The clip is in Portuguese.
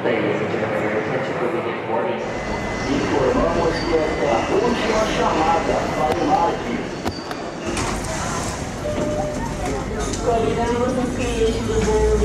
escuta aí, esse tipo de reporte. Informamos que esta é a última chamada para o Marte. Convidamos os clientes do voo